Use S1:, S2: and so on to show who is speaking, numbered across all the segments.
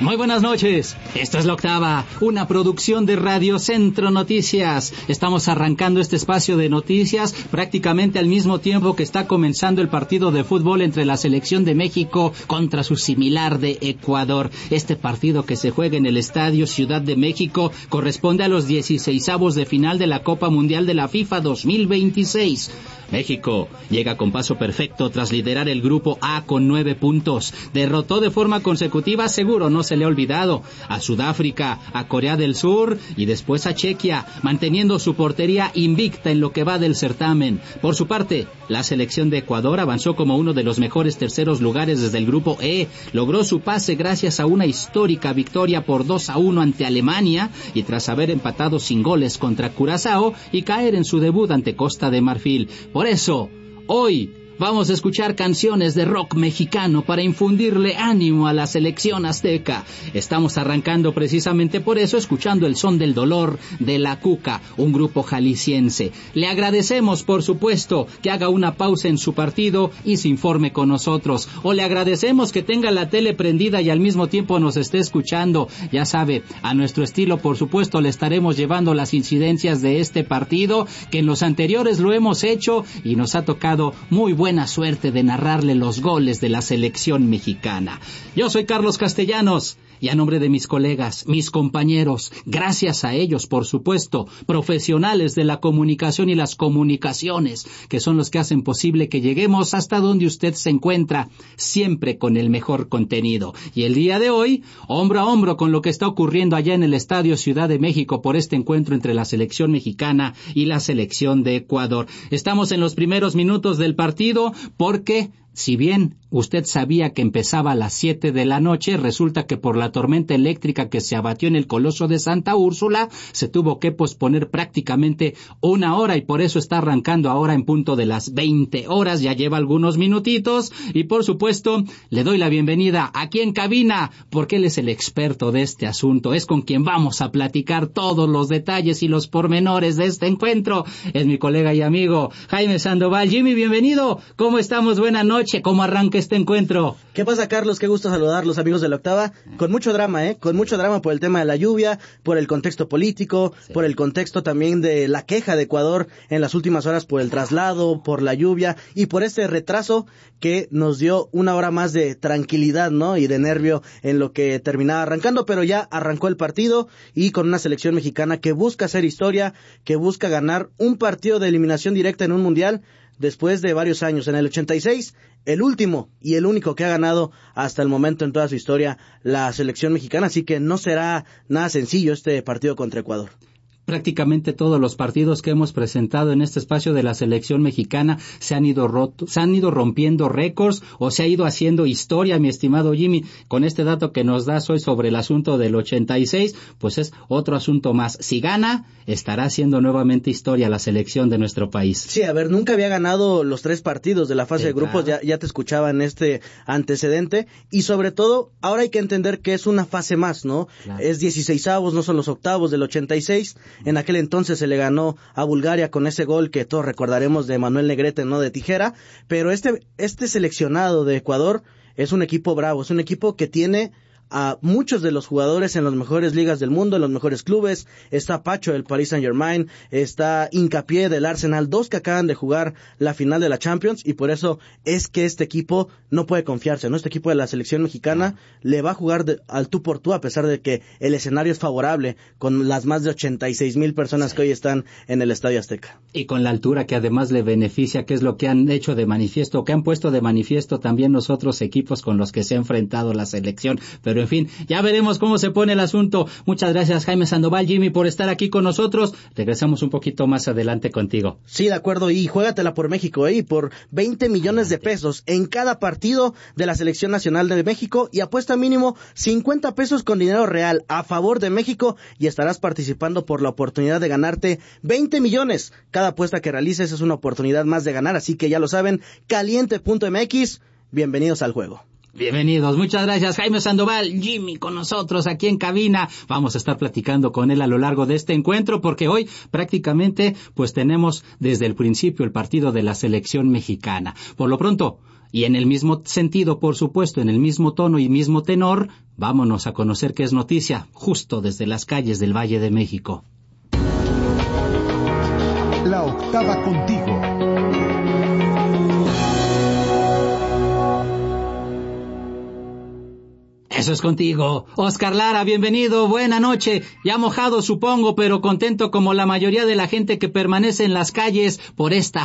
S1: Muy buenas noches, esto es La Octava, una producción de Radio Centro Noticias. Estamos arrancando este espacio de noticias prácticamente al mismo tiempo que está comenzando el partido de fútbol entre la selección de México contra su similar de Ecuador. Este partido que se juega en el Estadio Ciudad de México corresponde a los 16avos de final de la Copa Mundial de la FIFA 2026. México llega con paso perfecto tras liderar el grupo A con 9 puntos. Derrotó de forma consecutiva, seguro no se le ha olvidado, a Sudáfrica, a Corea del Sur y después a Chequia, manteniendo su portería invicta en lo que va del certamen. Por su parte, la selección de Ecuador avanzó como uno de los mejores terceros lugares desde el grupo E. Logró su pase gracias a una histórica victoria por 2-1 ante Alemania y tras haber empatado sin goles contra Curazao y caer en su debut ante Costa de Marfil. Por eso, hoy vamos a escuchar canciones de rock mexicano para infundirle ánimo a la selección azteca. Estamos arrancando precisamente por eso escuchando el son del dolor de La Cuca, un grupo jalisciense. Le agradecemos, por supuesto, que haga una pausa en su partido y se informe con nosotros. O le agradecemos que tenga la tele prendida y al mismo tiempo nos esté escuchando. Ya sabe, a nuestro estilo, por supuesto, le estaremos llevando las incidencias de este partido, que en los anteriores lo hemos hecho y nos ha tocado muy buena suerte de narrarle los goles de la selección mexicana. Yo soy Carlos Castellanos y a nombre de mis colegas, mis compañeros, gracias a ellos, por supuesto, profesionales de la comunicación y las comunicaciones, que son los que hacen posible que lleguemos hasta donde usted se encuentra, siempre con el mejor contenido. Y el día de hoy, hombro a hombro con lo que está ocurriendo allá en el Estadio Ciudad de México por este encuentro entre la selección mexicana y la selección de Ecuador. Estamos en los primeros minutos del partido porque, si bien usted sabía que empezaba a las 7 de la noche, resulta que por la tormenta eléctrica que se abatió en el Coloso de Santa Úrsula, se tuvo que posponer prácticamente una hora y por eso está arrancando ahora en punto de las 20 horas, ya lleva algunos minutitos y por supuesto le doy la bienvenida aquí en cabina porque él es el experto de este asunto, es con quien vamos a platicar todos los detalles y los pormenores de este encuentro, es mi colega y amigo Jaime Sandoval. Jimmy, bienvenido, ¿cómo estamos? Buenas noches, ¿cómo arranca este encuentro?
S2: ¿Qué pasa, Carlos? Qué gusto saludarlos, amigos de La Octava. Con mucho drama, con mucho drama por el tema de la lluvia, por el contexto político, sí, por el contexto también de la queja de Ecuador en las últimas horas por el traslado, por la lluvia y por este retraso que nos dio una hora más de tranquilidad, ¿no? Y de nervio en lo que terminaba arrancando, pero ya arrancó el partido y con una selección mexicana que busca hacer historia, que busca ganar un partido de eliminación directa en un mundial después de varios años. En el 86, el último y el único que ha ganado hasta el momento en toda su historia la selección mexicana, así que no será nada sencillo este partido contra Ecuador.
S1: Prácticamente todos los partidos que hemos presentado en este espacio de la selección mexicana se han ido rompiendo récords o se ha ido haciendo historia, mi estimado Jimmy. Con este dato que nos das hoy sobre el asunto del 86, pues es otro asunto más. Si gana, estará haciendo nuevamente historia la selección de nuestro país.
S2: Sí, a ver, nunca había ganado los 3 partidos de la fase de grupos, claro. ya te escuchaba en este antecedente, y sobre todo, ahora hay que entender que es una fase más, ¿no? Claro. Es 16avos, no son los octavos del 86. En aquel entonces se le ganó a Bulgaria con ese gol que todos recordaremos de Manuel Negrete, no de tijera, pero este seleccionado de Ecuador es un equipo bravo, es un equipo que tiene a muchos de los jugadores en las mejores ligas del mundo, en los mejores clubes. Está Pacho del Paris Saint-Germain, está Hincapié del Arsenal, 2 que acaban de jugar la final de la Champions, y por eso es que este equipo no puede confiarse, ¿no? Este equipo de la selección mexicana le va a jugar al tú por tú, a pesar de que el escenario es favorable, con las más de 86,000 personas que hoy están en el Estadio Azteca.
S1: Y con la altura que además le beneficia, que es lo que han hecho de manifiesto, que han puesto de manifiesto también los otros equipos con los que se ha enfrentado la selección. Pero en fin, ya veremos cómo se pone el asunto. Muchas gracias, Jaime Sandoval, Jimmy, por estar aquí con nosotros. Regresamos un poquito más adelante contigo.
S2: Sí, de acuerdo, y juégatela por México, y por 20 millones de pesos en cada partido de la Selección Nacional de México, y apuesta mínimo 50 pesos con dinero real a favor de México, y estarás participando por la oportunidad de ganarte 20 millones. Cada apuesta que realices es una oportunidad más de ganar, así que ya lo saben, caliente.mx, bienvenidos al juego.
S1: Bienvenidos, muchas gracias. Jaime Sandoval, Jimmy con nosotros aquí en cabina. Vamos a estar platicando con él a lo largo de este encuentro porque hoy prácticamente pues tenemos desde el principio el partido de la selección mexicana. Por lo pronto, y en el mismo sentido, por supuesto, en el mismo tono y mismo tenor, vámonos a conocer qué es noticia justo desde las calles del Valle de México.
S3: La octava contigo.
S1: Eso es contigo. Oscar Lara, bienvenido, buena noche. Ya mojado supongo, pero contento como la mayoría de la gente que permanece en las calles por este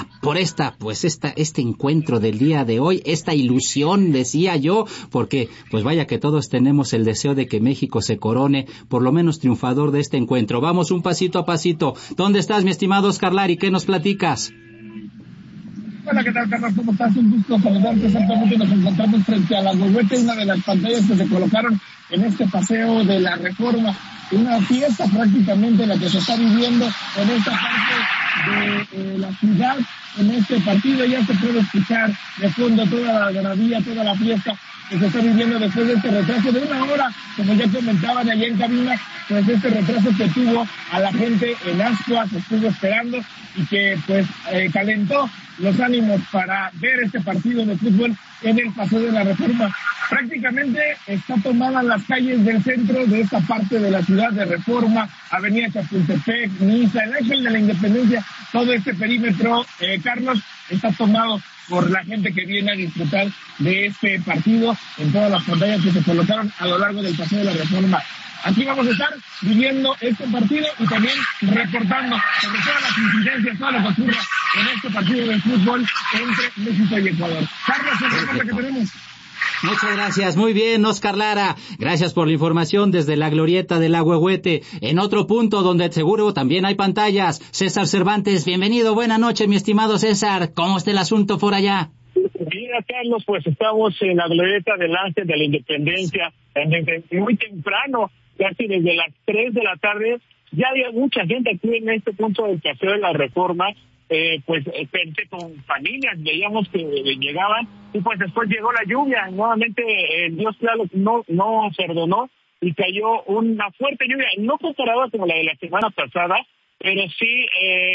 S1: encuentro del día de hoy, esta ilusión, decía yo, porque pues vaya que todos tenemos el deseo de que México se corone, por lo menos triunfador de este encuentro. Vamos un pasito a pasito. ¿Dónde estás, mi estimado Oscar Lara, y qué nos platicas?
S4: Hola, ¿qué tal, Carlos? ¿Cómo estás? Un gusto saludarte. Exactamente nos encontramos frente a la Huehuete, una de las pantallas que se colocaron en este paseo de la Reforma. Una fiesta prácticamente la que se está viviendo en esta parte de la ciudad. En este partido ya se puede escuchar de fondo toda la algarabía, toda la fiesta que se está viviendo después de este retraso de una hora, como ya comentaban allá en cabina, pues este retraso que tuvo a la gente en Ascuas, se estuvo esperando y que pues calentó los ánimos para ver este partido de fútbol en el Paseo de la Reforma. Prácticamente está tomada las calles del centro de esta parte de la ciudad de Reforma, Avenida Chapultepec, Niza, el Ángel de la Independencia, todo este perímetro, Carlos, está tomado por la gente que viene a disfrutar de este partido en todas las pantallas que se colocaron a lo largo del Paseo de la Reforma. Aquí vamos a estar viviendo este partido y también reportando sobre todas las incidencias, todo lo que ocurra en este partido de fútbol entre México y Ecuador. Carlos, el reporte que tenemos.
S1: Muchas gracias, muy bien, Oscar Lara. Gracias por la información desde la glorieta de la Huehuete. En otro punto donde seguro también hay pantallas, César Cervantes, bienvenido, buena noche, mi estimado César. ¿Cómo está el asunto por allá?
S4: Mira, Carlos, pues estamos en la glorieta del Ángel de la Independencia, desde muy temprano, casi desde las 3 de la tarde. Ya había mucha gente aquí en este punto del Paseo de la Reforma, gente con familias, veíamos que llegaban, y pues después llegó la lluvia, nuevamente Dios Tlaloc no perdonó, y cayó una fuerte lluvia, no comparada como la de la semana pasada, pero sí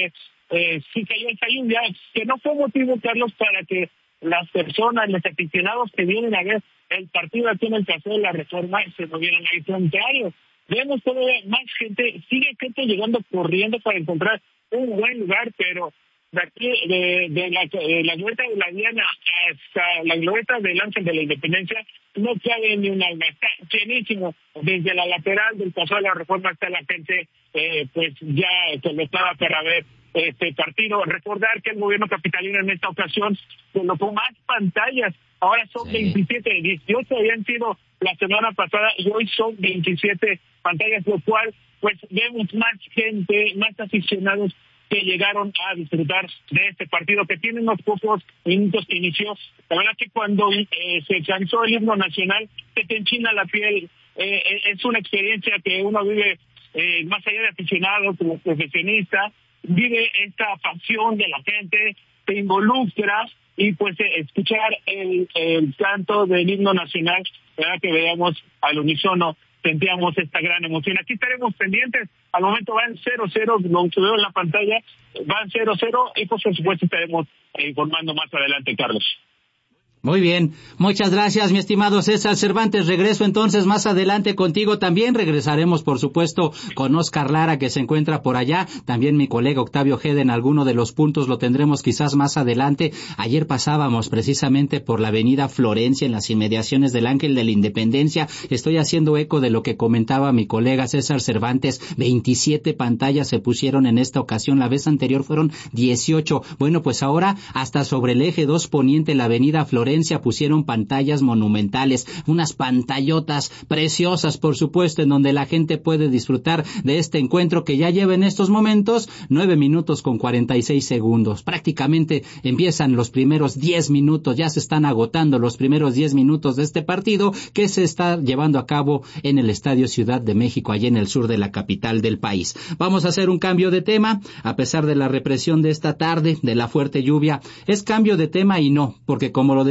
S4: cayó esa lluvia, que no fue motivo, Carlos, para que las personas, los aficionados que vienen a ver el partido aquí en el Paseo de la Reforma se movieran al contrario. Vemos todavía más gente, sigue gente llegando corriendo para encontrar un buen lugar, pero de aquí, de la glorieta de la Diana hasta la glorieta del Ángel de la Independencia, no cabe ni un alma, está llenísimo. Desde la lateral del Paseo de la Reforma está la gente, ya colocada para ver este partido. Recordar que el gobierno capitalino en esta ocasión colocó más pantallas, ahora son 27, 18 habían sido la semana pasada y hoy son 27 pantallas, lo cual pues vemos más gente, más aficionados que llegaron a disfrutar de este partido que tiene unos pocos minutos que inició. La verdad que cuando se cansó el himno nacional, se te enchina la piel, es una experiencia que uno vive más allá de aficionado, como profesionista, vive esta pasión de la gente, te involucra y pues escuchar el canto del himno nacional, verdad que veamos al unísono, sentíamos esta gran emoción. Aquí estaremos pendientes, al momento van 0-0, lo veo en la pantalla, van 0-0 y pues por supuesto estaremos informando más adelante, Carlos.
S1: Muy bien, muchas gracias, mi estimado César Cervantes. Regreso entonces más adelante contigo. También regresaremos, por supuesto, con Oscar Lara, que se encuentra por allá. También mi colega Octavio Ojeda en alguno de los puntos lo tendremos quizás más adelante. Ayer pasábamos precisamente por la avenida Florencia, en las inmediaciones del Ángel de la Independencia. Estoy haciendo eco de lo que comentaba mi colega César Cervantes. 27 pantallas se pusieron en esta ocasión. La vez anterior fueron 18. Bueno, pues ahora hasta sobre el eje 2 poniente, la avenida Florencia, pusieron pantallas monumentales, unas pantallotas preciosas, por supuesto, en donde la gente puede disfrutar de este encuentro que ya lleva en estos momentos 9 minutos con 46 segundos. Prácticamente empiezan los primeros 10 minutos, ya se están agotando los primeros 10 minutos de este partido que se está llevando a cabo en el Estadio Ciudad de México, allí en el sur de la capital del país. Vamos a hacer un cambio de tema, a pesar de la represión de esta tarde, de la fuerte lluvia. Es cambio de tema y no, porque como lo decía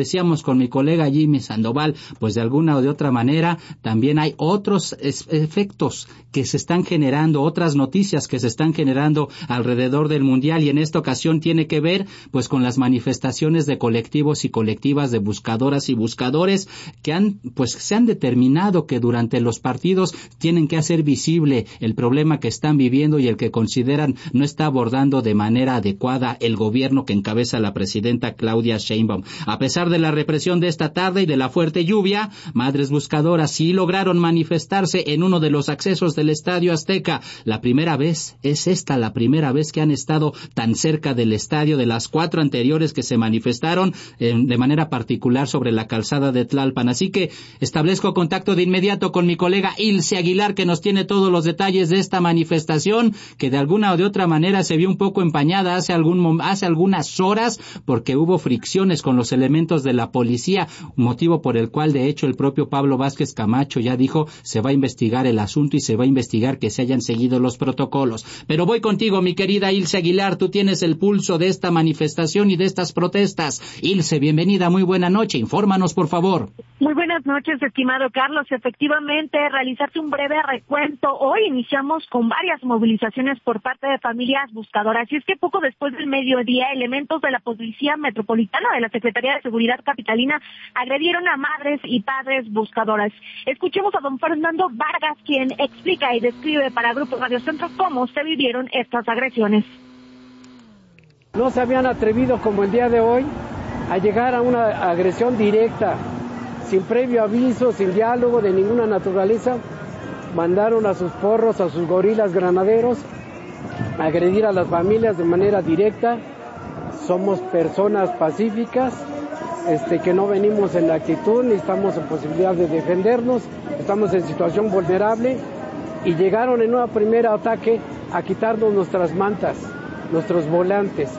S1: decíamos con mi colega Jimmy Sandoval, pues de alguna o de otra manera también hay otros efectos que se están generando, otras noticias que se están generando alrededor del Mundial, y en esta ocasión tiene que ver pues con las manifestaciones de colectivos y colectivas de buscadoras y buscadores que se han determinado que durante los partidos tienen que hacer visible el problema que están viviendo y el que consideran no está abordando de manera adecuada el gobierno que encabeza la presidenta Claudia Sheinbaum. A pesar de la represión de esta tarde y de la fuerte lluvia, madres buscadoras sí lograron manifestarse en uno de los accesos del Estadio Azteca. La primera vez que han estado tan cerca del estadio de las 4 anteriores que se manifestaron de manera particular sobre la calzada de Tlalpan. Así que establezco contacto de inmediato con mi colega Ilse Aguilar, que nos tiene todos los detalles de esta manifestación, que de alguna o de otra manera se vio un poco empañada hace algunas horas porque hubo fricciones con los elementos de la policía, motivo por el cual de hecho el propio Pablo Vázquez Camacho ya dijo se va a investigar el asunto y se va a investigar que se hayan seguido los protocolos. Pero voy contigo, mi querida Ilse Aguilar, tú tienes el pulso de esta manifestación y de estas protestas. Ilse, bienvenida, muy buena noche, infórmanos por favor.
S5: Muy buenas noches, estimado Carlos. Efectivamente, realizarte un breve recuento. Hoy iniciamos con varias movilizaciones por parte de familias buscadoras. Y es que poco después del mediodía, elementos de la Policía Metropolitana de la Secretaría de Seguridad Capitalina agredieron a madres y padres buscadoras. Escuchemos a don Fernando Vargas, quien explica y describe para Grupo Radio Centro cómo se vivieron estas agresiones.
S6: No se habían atrevido como el día de hoy a llegar a una agresión directa, sin previo aviso, sin diálogo de ninguna naturaleza. Mandaron a sus porros, a sus gorilas granaderos, a agredir a las familias de manera directa. Somos personas pacíficas, que no venimos en la actitud, ni estamos en posibilidad de defendernos, estamos en situación vulnerable, y llegaron en un primer ataque a quitarnos nuestras mantas, nuestros volantes.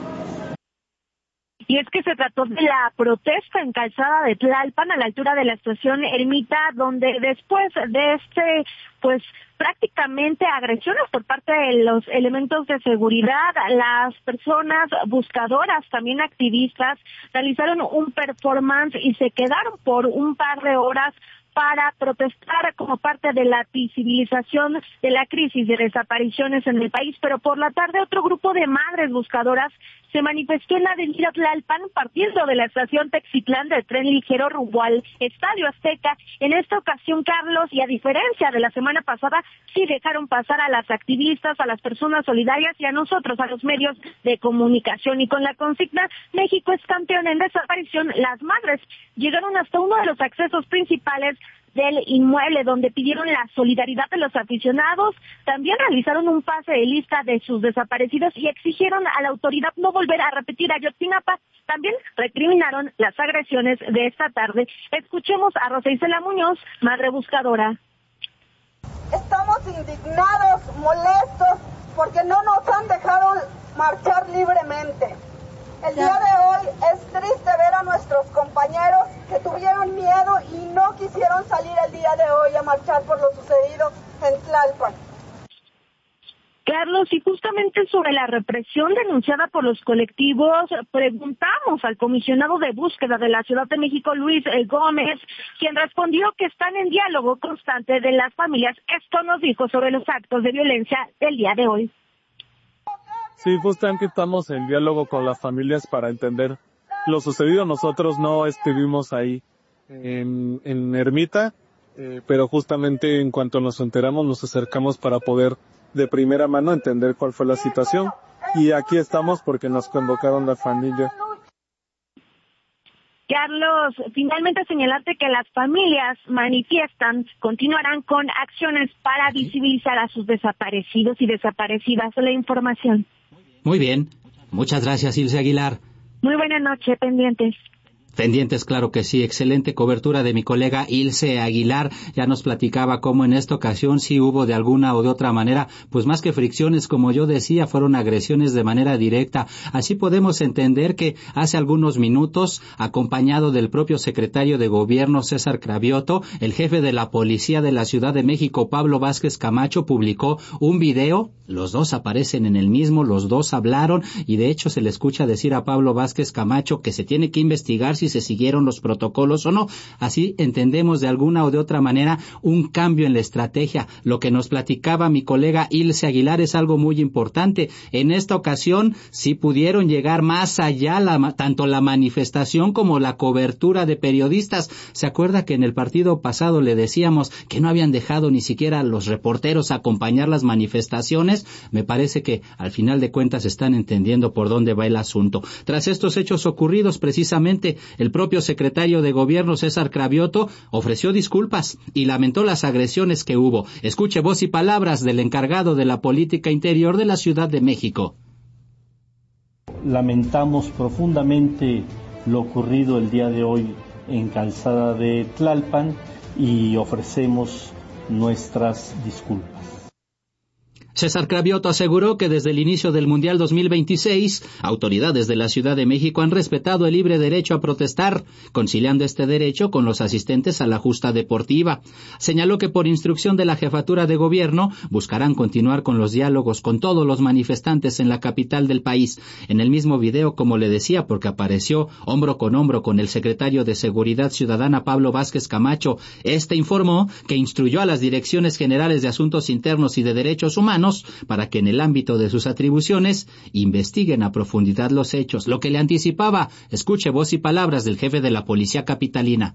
S5: Y es que se trató de la protesta en calzada de Tlalpan, a la altura de la estación Ermita, donde después de prácticamente agresiones por parte de los elementos de seguridad, las personas buscadoras, también activistas, realizaron un performance y se quedaron por un par de horas para protestar como parte de la visibilización de la crisis de desapariciones en el país. Pero por la tarde otro grupo de madres buscadoras se manifestó en la avenida Tlalpan, partiendo de la estación Texitlán del tren ligero rumbo al Estadio Azteca. En esta ocasión, Carlos, y a diferencia de la semana pasada, sí dejaron pasar a las activistas, a las personas solidarias y a nosotros, a los medios de comunicación. Y con la consigna México es campeón en desaparición, las madres llegaron hasta uno de los accesos principales del inmueble, donde pidieron la solidaridad de los aficionados. También realizaron un pase de lista de sus desaparecidos y exigieron a la autoridad no volver a repetir Ayotzinapa. También recriminaron las agresiones de esta tarde. Escuchemos a Rosa Isela Muñoz, madre buscadora.
S7: Estamos indignados, molestos, porque no nos han dejado marchar libremente. El día de hoy es triste ver a nuestros compañeros que tuvieron miedo y no quisieron salir el día de hoy a marchar por lo sucedido en Tlalpan.
S5: Carlos, y justamente sobre la represión denunciada por los colectivos, preguntamos al comisionado de búsqueda de la Ciudad de México, Luis Gómez, quien respondió que están en diálogo constante de las familias. Esto nos dijo sobre los actos de violencia del día de hoy.
S8: Sí, justamente estamos en diálogo con las familias para entender lo sucedido. Nosotros no estuvimos ahí en Ermita, pero justamente en cuanto nos enteramos nos acercamos para poder de primera mano entender cuál fue la situación. Y aquí estamos porque nos convocaron la familia.
S5: Carlos, finalmente señalarte que las familias continuarán con acciones para visibilizar a sus desaparecidos y desaparecidas. La información.
S1: Muy bien. Muchas gracias, Ilse Aguilar.
S5: Muy buena noche, pendientes.
S1: Pendientes, claro que sí. Excelente cobertura de mi colega Ilse Aguilar. Ya nos platicaba cómo en esta ocasión sí hubo de alguna o de otra manera, pues más que fricciones, como yo decía, fueron agresiones de manera directa. Así podemos entender que hace algunos minutos, acompañado del propio secretario de Gobierno, César Cravioto, el jefe de la Policía de la Ciudad de México, Pablo Vázquez Camacho, publicó un video. Los dos aparecen en el mismo, los dos hablaron y de hecho se le escucha decir a Pablo Vázquez Camacho que se tiene que investigar si se siguieron los protocolos o no. Así entendemos de alguna o de otra manera un cambio en la estrategia. Lo que nos platicaba mi colega Ilse Aguilar es algo muy importante. En esta ocasión sí pudieron llegar más allá tanto la manifestación como la cobertura de periodistas. ¿Se acuerda que en el partido pasado le decíamos que no habían dejado ni siquiera a los reporteros acompañar las manifestaciones? Me parece que al final de cuentas están entendiendo por dónde va el asunto. Tras estos hechos ocurridos, precisamente, el propio secretario de Gobierno, César Cravioto, ofreció disculpas y lamentó las agresiones que hubo. Escuche voz y palabras del encargado de la política interior de la Ciudad de México.
S9: Lamentamos profundamente lo ocurrido el día de hoy en Calzada de Tlalpan y ofrecemos nuestras disculpas.
S1: César Cravioto aseguró que desde el inicio del Mundial 2026, autoridades de la Ciudad de México han respetado el libre derecho a protestar, conciliando este derecho con los asistentes a la justa deportiva. Señaló que por instrucción de la Jefatura de Gobierno buscarán continuar con los diálogos con todos los manifestantes en la capital del país. En el mismo video, como le decía, porque apareció hombro con el secretario de Seguridad Ciudadana, Pablo Vázquez Camacho, informó que instruyó a las Direcciones Generales de Asuntos Internos y de Derechos Humanos para que en el ámbito de sus atribuciones investiguen a profundidad los hechos. Lo que le anticipaba, escuche voz y palabras del jefe de la Policía Capitalina.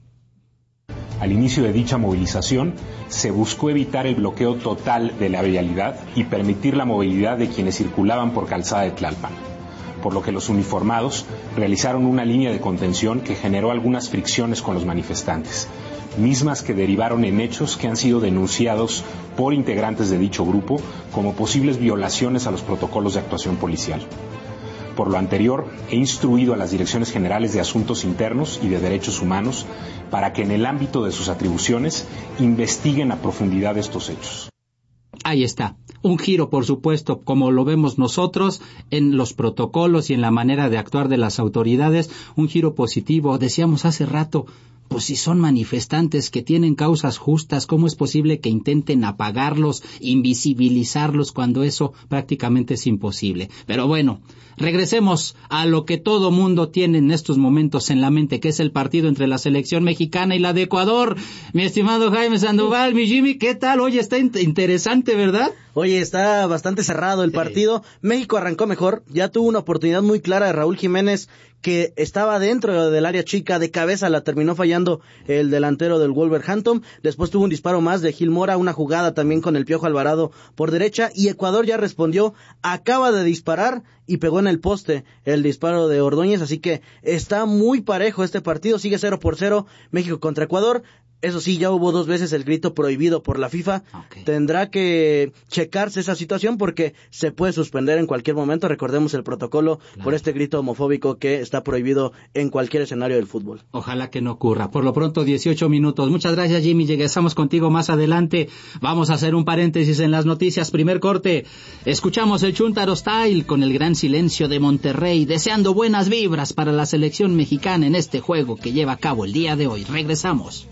S10: Al inicio de dicha movilización, se buscó evitar el bloqueo total de la vialidad y permitir la movilidad de quienes circulaban por Calzada de Tlalpan, por lo que los uniformados realizaron una línea de contención que generó algunas fricciones con los manifestantes, mismas que derivaron en hechos que han sido denunciados por integrantes de dicho grupo como posibles violaciones a los protocolos de actuación policial. Por lo anterior, he instruido a las Direcciones Generales de Asuntos Internos y de Derechos Humanos para que en el ámbito de sus atribuciones investiguen a profundidad estos hechos.
S1: Ahí está. Un giro, por supuesto, como lo vemos nosotros, en los protocolos y en la manera de actuar de las autoridades, un giro positivo. Decíamos hace rato, pues si son manifestantes que tienen causas justas, ¿cómo es posible que intenten apagarlos, invisibilizarlos cuando eso prácticamente es imposible? Pero bueno, regresemos a lo que todo mundo tiene en estos momentos en la mente, que es el partido entre la selección mexicana y la de Ecuador. Mi estimado Jaime Sandoval, mi Jimmy, ¿qué tal? Oye, está interesante, ¿verdad?
S2: Oye, está bastante cerrado el partido. México arrancó mejor, ya tuvo una oportunidad muy clara de Raúl Jiménez, que estaba dentro del área chica, de cabeza la terminó fallando el delantero del Wolverhampton. Después tuvo un disparo más de Gil Mora, una jugada también con el Piojo Alvarado por derecha, y Ecuador ya respondió, acaba de disparar y pegó en el poste el disparo de Ordóñez, así que está muy parejo este partido, sigue 0-0 México contra Ecuador. Eso sí, ya hubo 2 veces el grito prohibido por la FIFA. Okay. Tendrá que checarse esa situación porque se puede suspender en cualquier momento. Recordemos el protocolo por este grito homofóbico que está prohibido en cualquier escenario del fútbol.
S1: Ojalá que no ocurra. Por lo pronto, 18 minutos. Muchas gracias, Jimmy. Regresamos contigo más adelante. Vamos a hacer un paréntesis en las noticias. Primer corte. Escuchamos el Chuntaro Style con el gran silencio de Monterrey, deseando buenas vibras para la selección mexicana en este juego que lleva a cabo el día de hoy. Regresamos.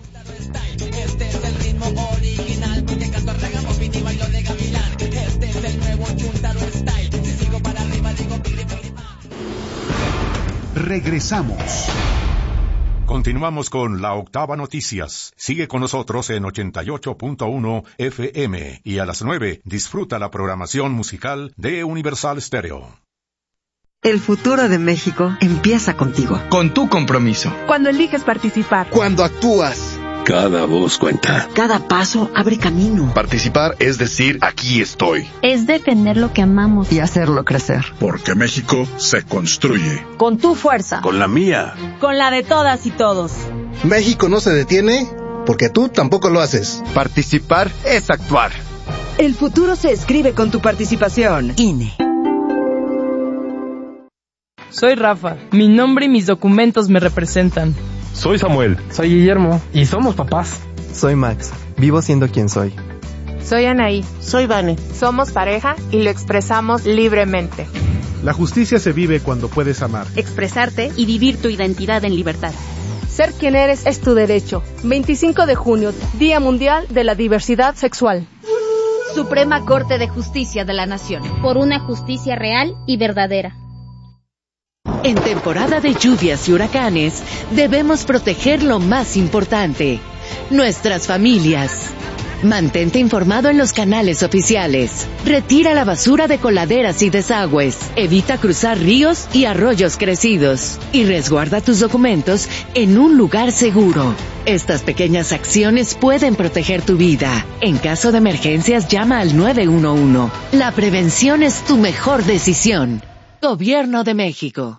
S11: Este es el ritmo original, porque canto reggae, y bailo de gavilán. Este es el nuevo Chuntaro Style. Si sigo para arriba digo piri.
S3: Regresamos.
S12: Continuamos con La Octava Noticias. Sigue con nosotros en 88.1 FM y a las 9 disfruta la programación musical de Universal Stereo.
S13: El futuro de México empieza contigo.
S14: Con tu compromiso.
S15: Cuando eliges participar.
S14: Cuando actúas.
S16: Cada voz cuenta.
S13: Cada paso abre camino.
S16: Participar es decir, aquí estoy.
S17: Es defender lo que amamos.
S13: Y hacerlo crecer.
S16: Porque México se construye.
S15: Con tu fuerza.
S16: Con la mía.
S15: Con la de todas y todos.
S18: México no se detiene porque tú tampoco lo haces.
S14: Participar es actuar.
S15: El futuro se escribe con tu participación.
S13: INE.
S19: Soy Rafa. Mi nombre y mis documentos me representan.
S20: Soy Samuel.
S21: Soy Guillermo. Y somos papás.
S22: Soy Max. Vivo siendo quien soy.
S23: Soy Anaí.
S24: Soy Vane.
S23: Somos pareja y lo expresamos libremente.
S3: La justicia se vive cuando puedes amar.
S17: Expresarte y vivir tu identidad en libertad.
S23: Ser quien eres es tu derecho. 25 de junio, Día Mundial de la Diversidad Sexual.
S17: Suprema Corte de Justicia de la Nación.
S25: Por una justicia real y verdadera.
S4: En temporada de lluvias y huracanes, debemos proteger lo más importante, nuestras familias. Mantente informado en los canales oficiales. Retira la basura de coladeras y desagües. Evita cruzar ríos y arroyos crecidos. Y resguarda tus documentos en un lugar seguro. Estas pequeñas acciones pueden proteger tu vida. En caso de emergencias, llama al 911. La prevención es tu mejor decisión. Gobierno de México.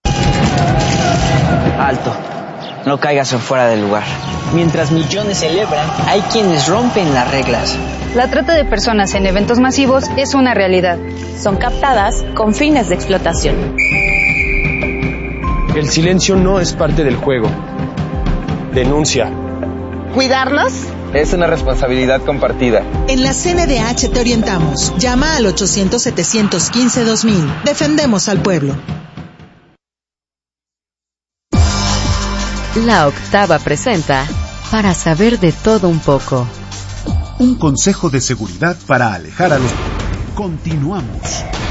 S6: Alto. No caigas en fuera del lugar. Mientras millones celebran, hay quienes rompen las reglas.
S20: La trata de personas en eventos masivos es una realidad.
S24: Son captadas con fines de explotación.
S25: El silencio no es parte del juego. Denuncia.
S26: ¿Cuidarnos?
S25: Es una responsabilidad compartida.
S26: En la CNDH te orientamos. Llama al 800-715-2000. Defendemos al pueblo.
S15: La Octava presenta Para saber de todo un poco.
S3: Un consejo de seguridad para alejar a los... Continuamos.